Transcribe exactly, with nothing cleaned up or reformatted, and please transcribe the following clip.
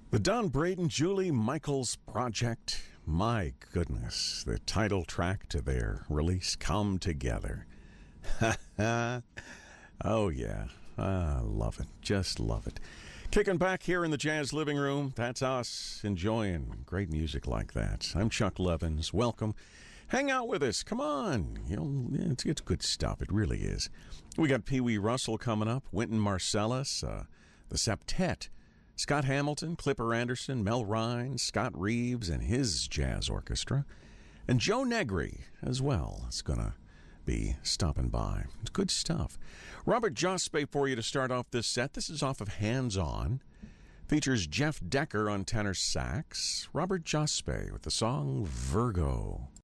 The Don Braden, Julie Michaels Project. My goodness, the title track to their release, Come Together. Oh, yeah. I love it. Just love it. Kicking back here in the Jazz Living Room. That's us enjoying great music like that. I'm Chuck Levins. Welcome. Hang out with us. Come on. You know, it's, it's good stuff. It really is. We got Pee Wee Russell coming up, Wynton Marsalis, uh, the Septet, Scott Hamilton, Clipper Anderson, Mel Rhines, Scott Reeves and his jazz orchestra, and Joe Negri as well. It's going to be stopping by. It's good stuff. Robert Jospe for you to start off this set. This is off of Hands On. Features Jeff Decker on tenor sax. Robert Jospe with the song Virgo.